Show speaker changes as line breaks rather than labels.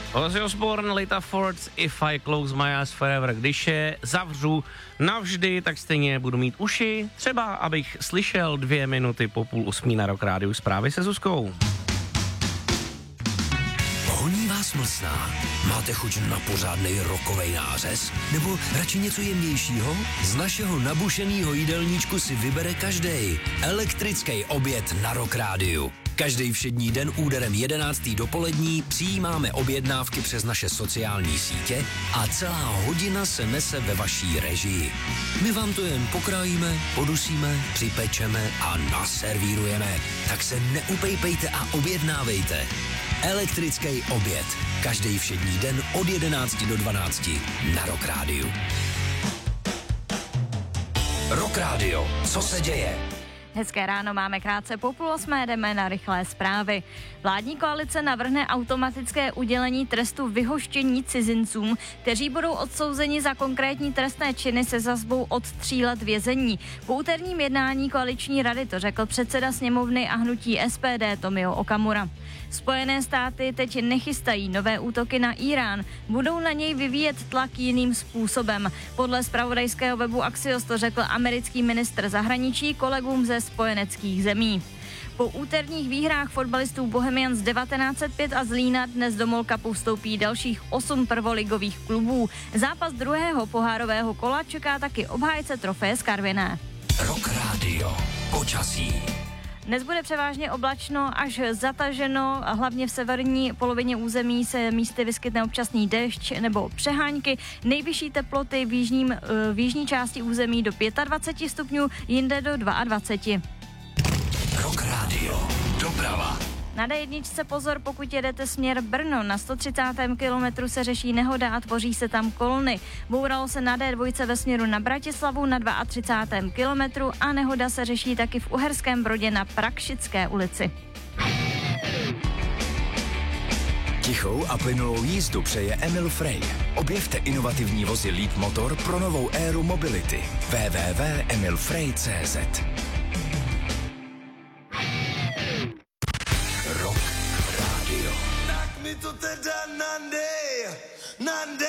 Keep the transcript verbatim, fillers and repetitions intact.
Ozzy Osbourne, Lita Ford, If I Close My Eyes Forever. Když je zavřu navždy, tak stejně budu mít uši. Třeba, abych slyšel dvě minuty po půl osmí na Rock Rádiu zprávy se Zuzkou.
Honí vás mlsná? Máte chuť na pořádnej rokovej nářez? Nebo radši něco jemnějšího? Z našeho nabušenýho jídelníčku si vybere každej. Elektrický oběd na Rock Rádiu. Každý všední den úderem jedenáctý dopolední přijímáme objednávky přes naše sociální sítě a celá hodina se nese ve vaší režii. My vám to jen pokrájíme, podusíme, připečeme a naservírujeme. Tak se neupejpejte a objednávejte. Elektrický oběd. Každý všední den od jedenácti do dvanácti na Rock Rádiu. Rock Rádio. Co se děje?
Hezké ráno, máme krátce po půl osmé, jdeme na rychlé zprávy. Vládní koalice navrhne automatické udělení trestu vyhoštění cizincům, kteří budou odsouzeni za konkrétní trestné činy se sazbou od tří let vězení. Po úterním jednání koaliční rady to řekl předseda sněmovny a hnutí S P D Tomio Okamura. Spojené státy teď nechystají nové útoky na Irán, budou na něj vyvíjet tlak jiným způsobem. Podle zpravodajského webu Axios to řekl americký ministr zahraničí kolegům ze spojeneckých zemí. Po úterních výhrách fotbalistů Bohemians devatenáct set pět a Zlína dnes do MOL Cupu vstoupí dalších osm prvoligových klubů. Zápas druhého pohárového kola čeká taky obhájce trofeje z Karviné.
Rock Radio. Počasí.
Dnes bude převážně oblačno až zataženo, a hlavně v severní polovině území se místy vyskytne občasný déšť nebo přehánky. Nejvyšší teploty v, jižním, v jižní části území do dvacet pět stupňů, jinde do dvacet dva.
Rock Radio. Doprava.
Na D jedna pozor, pokud jedete směr Brno. Na sto třicátém kilometru se řeší nehoda a tvoří se tam kolony. Bouralo se na D dva ve směru na Bratislavu na třicátém druhém kilometru a nehoda se řeší taky v Uherském Brodě na Prakšické ulici.
Tichou a plynulou jízdu přeje Emil Frey. Objevte inovativní vozy Lead Motor pro novou éru mobility. w w w tečka emil frey tečka c z
Rock Radio.
Tak mi to teda nandej, nandej.